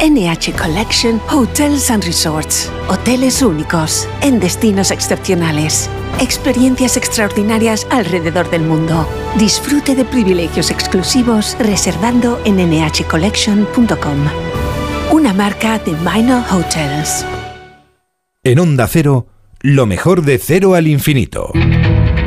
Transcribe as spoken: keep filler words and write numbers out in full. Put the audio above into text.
N H Collection Hotels and Resorts. Hoteles únicos, en destinos excepcionales. Experiencias extraordinarias alrededor del mundo. Disfrute de privilegios exclusivos reservando en ene hache collection punto com. Una marca de Minor Hotels. En Onda Cero, lo mejor de Cero al Infinito.